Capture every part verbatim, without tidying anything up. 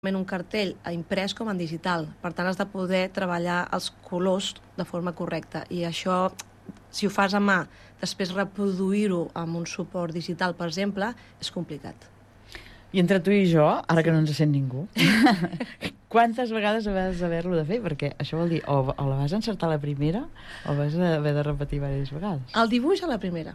un cartell imprès com en digital. Per tant, has de poder treballar els colors de forma correcta. I això, si ho fas a mà, després reproduir-ho amb un suport digital, per exemple, és complicat. I entre tu i jo, ara sí. que no ens sent ningú, quantes vegades vas haver-lo de fer? Perquè això vol dir, o, o la vas encertar a la primera, o vas haver de repetir diverses vegades. El dibuix a la primera.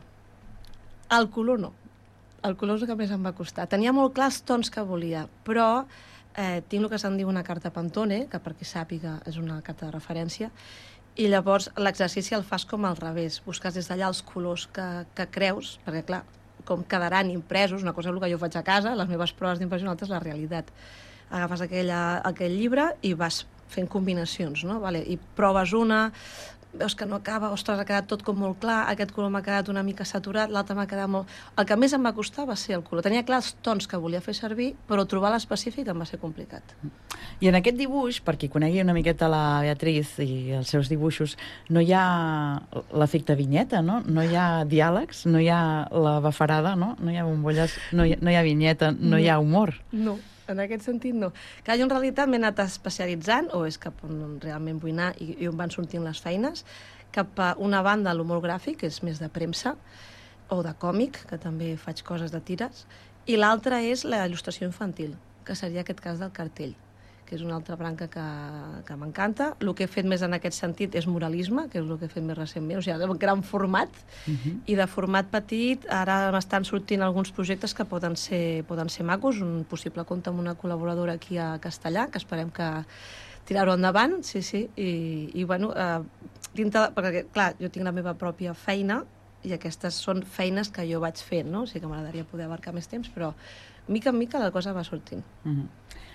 El color no. El color és el que més em va costar. Tenia molt clar els tons que volia, però eh, tinc el que se'n diu una carta Pantone, que per qui sàpiga és una carta de referència, i llavors l'exercici el fas com al revés. Busques des d'allà els colors que, que creus, perquè clar, com quedaran impresos, una cosa és el que jo faig a casa, les meves proves d'impressió, l'altra és la realitat. Agafes aquella, aquell llibre i vas fent combinacions, no? Vale, i proves una, veus que no acaba, ostres, ha quedat tot com molt clar, aquest color m'ha quedat una mica saturat, l'altre m'ha quedat molt... El que més em va costar va ser el color. Tenia clar els tons que volia fer servir, però trobar l'específic em va ser complicat. I en aquest dibuix, per qui conegui una miqueta la Beatriz i els seus dibuixos, no hi ha l'efecte vinyeta, no? No hi ha diàlegs, no hi ha la bafarada, no? No hi ha bombolles, no hi ha, no hi ha vinyeta, no, no hi ha humor. No. En aquest sentit, no. Que jo en realitat m'he anat especialitzant, o és cap on realment vull anar i, i on van sortint les feines, cap a una banda l'humor gràfic, que és més de premsa, o de còmic, que també faig coses de tires, i l'altra és la il·lustració infantil, que seria aquest cas del cartell, que és una altra branca que, que m'encanta. El que he fet més en aquest sentit és muralisme, que és el que he fet més recentment, o sigui, de gran format, uh-huh. i de format petit, ara m'estan sortint alguns projectes que poden ser, poden ser macos, un possible compte amb una col·laboradora aquí a Castellà, que esperem que tirar-ho endavant, sí, sí, i, i bueno, eh, dintre, perquè clar, jo tinc la meva pròpia feina, i aquestes són feines que jo vaig fent, no? O sigui que m'agradaria poder abarcar més temps, però mica en mica la cosa va sortint. Uh-huh.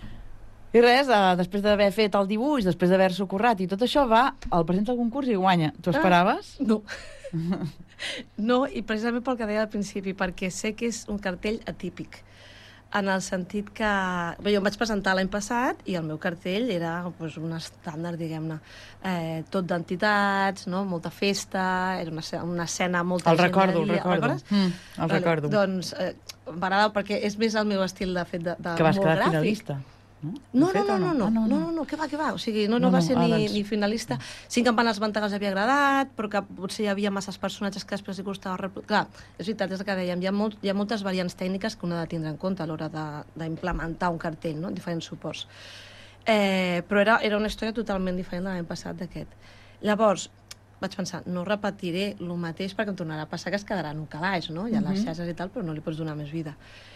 I res, eh, després d'haver fet el dibuix, després d'haver-s'ho currat i tot això, va, el presenta al concurs i guanya. T'ho esperaves? Ah, no. No, i precisament pel que deia al principi, perquè sé que és un cartell atípic, en el sentit que... Bé, jo em vaig presentar l'any passat i el meu cartell era pues, un estàndard, diguem-ne, eh, tot d'entitats, no? Molta festa, era una, una escena, molta el gent... Recordo, el recordo, mm, el vale, recordo. Doncs eh, m'agrada perquè és més el meu estil de fet de, de que vas quedar gràfic. Finalista. No? No, no, no, no, no, no, no, no, que va, que va, o sigui, no, no, no va ser no, ni, doncs... ni finalista. Sí que en Van Esbantar els havia agradat, però que potser hi havia masses personatges que després li costava... Rep... Clar, és veritat, és el que dèiem, hi ha, molt, hi ha moltes variants tècniques que un ha de tindre en compte a l'hora d'implementar un cartell, no?, en diferents suports. Eh, però era, era una història totalment diferent de l'any passat d'aquest. Llavors, vaig pensar, no repetiré el mateix perquè em tornarà a passar que es quedarà en un calaix, no? Hi ha uh-huh. les xarxes i tal, però no li pots donar més vida.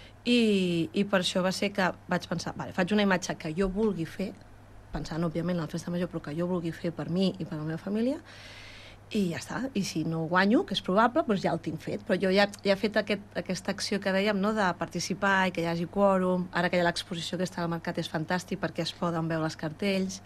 I, i per això va ser que vaig pensar, vale, faig una imatge que jo vulgui fer, pensant, òbviament, en la festa major, però que jo vulgui fer per mi i per la meva família, i ja està. I si no guanyo, que és probable, doncs ja el tinc fet. Però jo ja, ja he fet aquest, aquesta acció que dèiem, no?, de participar i que hi hagi quòrum. Ara que hi ha l'exposició que està al mercat és fantàstic perquè es poden veure els cartells.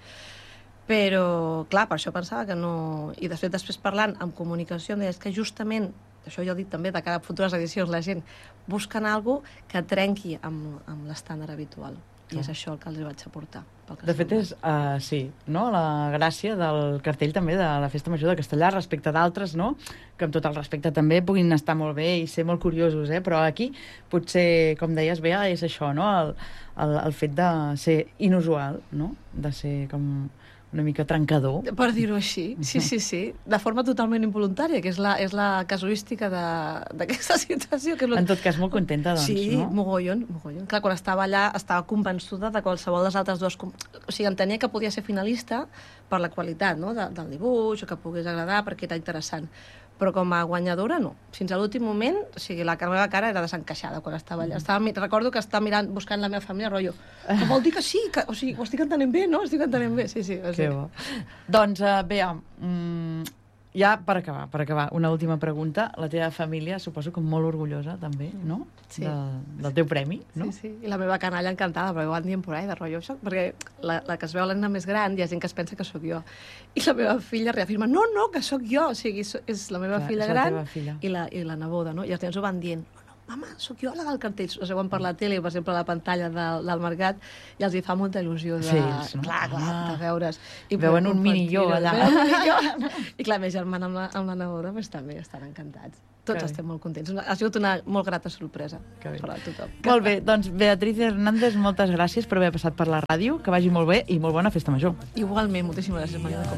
Però, clar, per això pensava que no... I després, després parlant amb comunicació, em deies que justament, això jo he dit també de cada futures edicions, la gent busquen alguna cosa que trenqui amb, amb l'estàndard habitual. I és això el que els vaig aportar. De fet, és, uh, sí, no? La gràcia del cartell també de la Festa Major de Castellà respecte d'altres, no?, que amb tot el respecte també puguin estar molt bé i ser molt curiosos, eh? Però aquí potser, com deies, Bea, és això, no?, el, el, el fet de ser inusual, no?, de ser com... una mica trencador. Per dir-ho així, sí, sí, sí. De forma totalment involuntària, que és la, és la casuística d'aquesta situació. Que és lo... En tot cas, molt contenta, doncs, sí, no? Sí, mogollon, mogollon. Clar, quan estava allà, estava convençuda de qualsevol dels altres dos... O sigui, entenia que podia ser finalista per la qualitat, no?, de, del dibuix, o que pogués agradar, perquè era interessant. Però com a guanyadora, no. Fins a l'últim moment, o sigui, la meva cara era desencaixada quan estava allà. Estava, recordo que estava mirant, buscant la meva família, rotllo, que vol dir que sí, que, o sigui, ho estic entenent bé, no? Estic entenent bé, sí, sí. Que bo. Doncs, uh, Bea, mm, ja per acabar, per acabar, una última pregunta. La teva família, suposo que molt orgullosa, també, no?, sí, de, del teu premi, no? Sí, sí, i la meva canalla encantada, perquè ho van dient por ahí, de rotllo, això, perquè la, la que es veu la nena més gran hi ha gent que es pensa que sóc jo. I la meva filla reafirma, no, no, que sóc jo, o sigui, és la meva Clar, filla gran filla. I, la, i la neboda, no? I els nens ho van dient, no, no, mama, sóc jo la del cartell. O sigui, quan per la tele, per exemple, a la pantalla de, del mercat, i els hi fa molta il·lusió de... Sí, no? Clar, clar, ah, de veure's. I veuen un mini jo allà. Veuen un mini jo. I clar, més germana amb la, amb la neboda, doncs també estan encantats. tots estem molt contents. Ha sigut una molt grata sorpresa per a tothom. Molt bé, doncs Beatriz Hernández, moltes gràcies per haver passat per la ràdio, que vagi molt bé i molt bona festa major. Igualment, moltíssimes gràcies, Maria.